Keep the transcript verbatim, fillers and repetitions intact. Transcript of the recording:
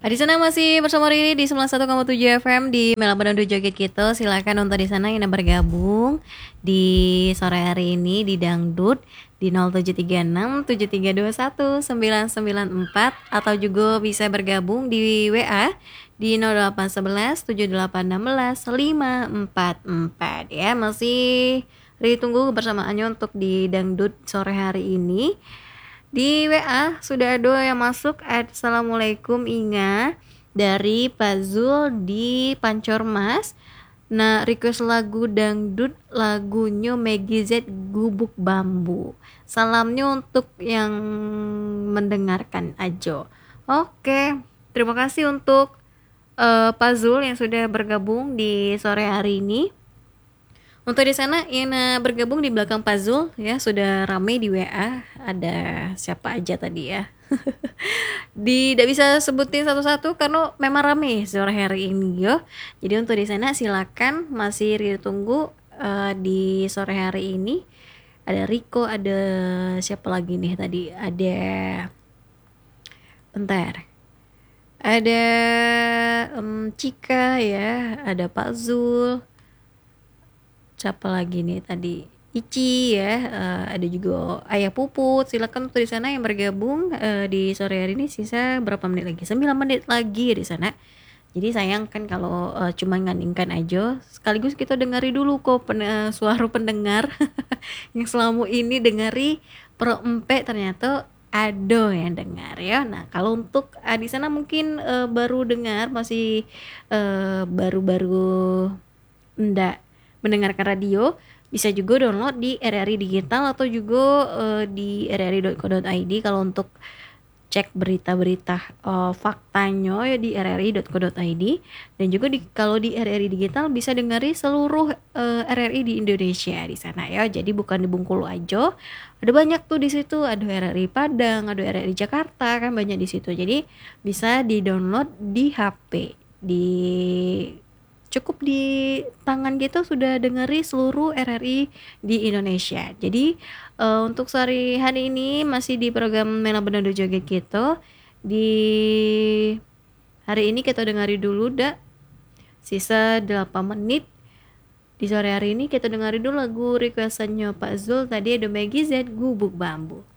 Di sana masih bersama Riri di sembilan puluh satu koma tujuh F M di Mela Penudu Joget Kita. Silakan untuk di sana yang bergabung di sore hari ini di Dangdut di nol tujuh tiga enam tujuh tiga dua satu sembilan sembilan empat atau juga bisa bergabung di W A di nol delapan satu satu tujuh delapan satu enam lima empat empat ya. Masih Riri tunggu kebersamaannya untuk di Dangdut sore hari ini. Di W A sudah ada yang masuk. Assalamualaikum Inga dari Pak Zul di Pancor Mas. Nah, request lagu dangdut, lagunya Maggie Z Gubuk Bambu. Salamnya untuk yang mendengarkan aja. Oke, terima kasih untuk uh, Pak Zul yang sudah bergabung di sore hari ini. Untuk di sana yang bergabung di belakang Pak Zul ya, sudah ramai di W A. Ada siapa aja tadi ya. Di tidak bisa sebutin satu-satu karena memang ramai sore hari ini yo. Jadi untuk di sana silakan masih ditunggu uh, di sore hari ini. Ada Riko, ada siapa lagi nih tadi? Ada bentar. Ada um, Cika ya, ada Pak Zul. Siapa lagi nih tadi? Ici ya, uh, ada juga Ayah Puput. Silakan untuk di sana yang bergabung uh, di sore hari ini. Sisa berapa menit lagi? sembilan menit lagi di sana. Jadi sayang kan kalau uh, cuma nganingkan aja. Sekaligus kita dengari dulu kok pen, uh, suara pendengar yang selama ini dengari Pro Empe ternyata ada yang dengar ya. Nah, kalau untuk uh, di sana mungkin uh, baru dengar masih uh, baru-baru enggak mendengarkan radio, bisa juga download di R R I Digital atau juga uh, di r r i dot co dot i d. Kalau untuk cek berita-berita uh, faktanya ya di r r i dot co dot i d, dan juga di kalau di R R I Digital bisa dengari seluruh uh, R R I di Indonesia di sana ya. Jadi bukan di Bengkulu aja. Ada banyak tuh di situ, ada R R I Padang, ada R R I Jakarta kan banyak di situ. Jadi bisa di-download di H P. Di cukup di tangan kita sudah dengeri seluruh R R I di Indonesia. Jadi uh, untuk sehari hari ini masih di program Mela Penudu Joget Kita. Di hari ini kita dengari dulu dah sisa delapan menit. Di sore hari ini kita dengari dulu lagu requestannya Pak Zul. Tadi ada Maggie Z Gubuk Bambu.